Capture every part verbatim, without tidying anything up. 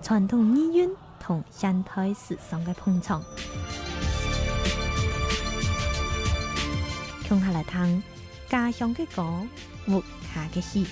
傳統意蘊同現代時尚嘅碰撞。共下來聽家鄉嘅歌，活下嘅戲。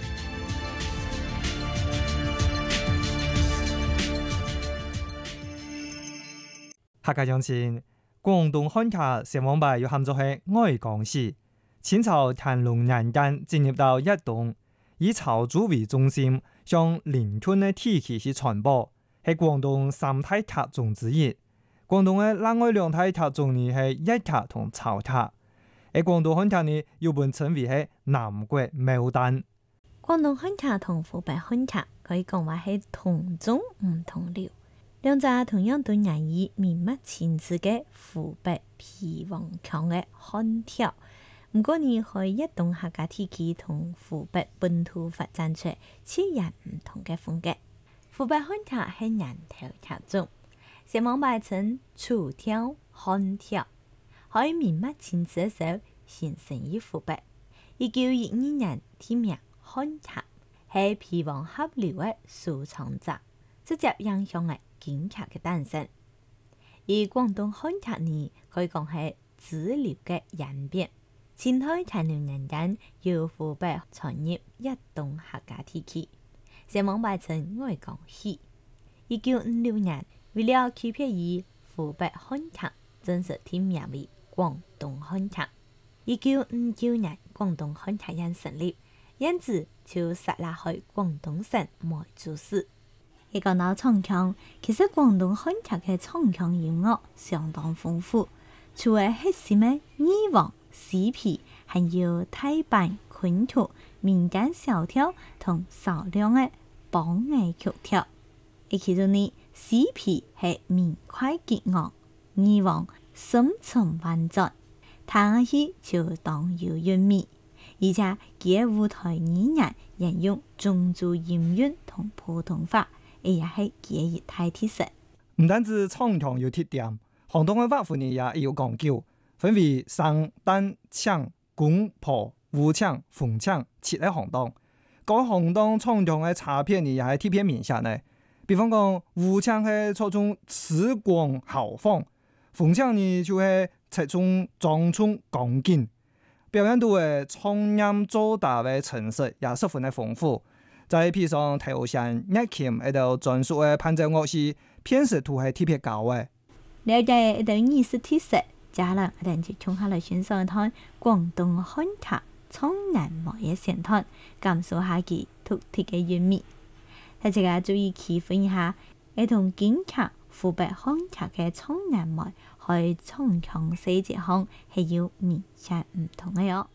客家鄉親，廣東漢客寫往牌要喊做係愛江市。清朝乾隆年間進入到一棟，以潮州為中心，向鄰村嘅地區去傳播，係廣東三大客種之一。廣東嘅另外兩大客種呢係粵客同潮客。喺廣東漢客呢，又被稱為係南國牡丹。 廣東漢客同湖北漢客可以講話係同宗唔同流，兩者同樣都難以綿密情緻嘅湖北皮黃腔嘅漢調。唔過你可以一棟客家地區同湖北本土發展出截然唔同嘅風格。湖北漢客係人頭客種，寫往牌稱楚調漢調，可以綿密情緻嘅時候形成於湖北。一九一二年天命漢客係皮黃合流嘅收藏者，直接影響嘅京客嘅誕生。而廣東漢客呢，可以講係支流嘅演變。清代乾隆年間，由湖北傳入一棟客家地區，寫往牌稱愛江戲。一九五六年，為了區別於湖北漢客，正式添名為廣東漢客。一九五九年，廣東漢客營成立，因此就設立喺廣東省梅州市。一講到唱腔，其實廣東漢客嘅唱腔音樂相當豐富，除咗核心嘅二黃、四皮，還有大板、昆曲、民間小調同少量嘅梆藝曲調。而其中呢，四皮係明快激昂，二黃深沉婉轉，聽起就當有韻味。而且佢舞台語言沿用漳州音韻同普通話，亦係佢一大特色。 唔單止唱腔有特點，廣東嘅樂府呢也有講究，分為生、旦、搶、宮、婆、胡搶、鳳搶七個行當。各個行當唱腔嘅差別呢也係特別明顯嘅。比方講，胡搶係着重詞廣豪放，鳳搶呢就係側重莊重剛勁。表現到嘅唱音做大嘅程式也十分嘅豐富。再譬如上頭弦、樂琴喺度專屬嘅伴奏樂器，辨識度係特別高嘅。 了解一道意思特色，加上我哋就從下來欣賞一趟廣東漢客唱南模嘅線段，感受下其獨特嘅韻味。大家注意區分一下，係同京客、湖北漢客嘅唱南模喺唱腔細節上係有明顯唔同嘅喲。